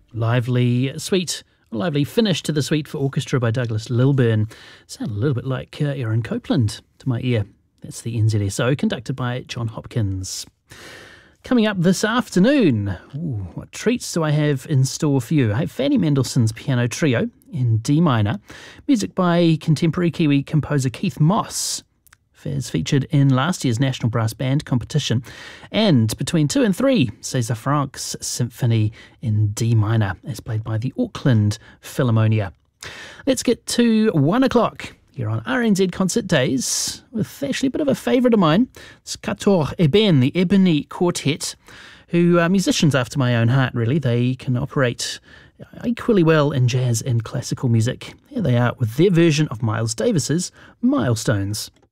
Lively finish to the Suite for Orchestra by Douglas Lilburn. Sound a little bit like Aaron Copland to my ear. That's the NZSO, conducted by John Hopkins. Coming up this afternoon, what treats do I have in store for you? I have Fanny Mendelssohn's Piano Trio in D minor, music by contemporary Kiwi composer Keith Moss, as featured in last year's National Brass Band competition. And between 2 and 3, César Franck's Symphony in D minor, as played by the Auckland Philharmonia. Let's get to 1 o'clock here on RNZ Concert Days with actually a bit of a favourite of mine. It's Kator Eben, the Ebony Quartet, who are musicians after my own heart, really. They can operate equally well in jazz and classical music. Here they are with their version of Miles Davis's Milestones.